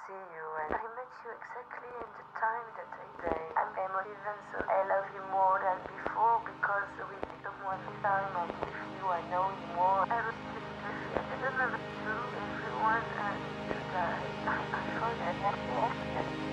see you, and I met you exactly in the time that I am emotive and so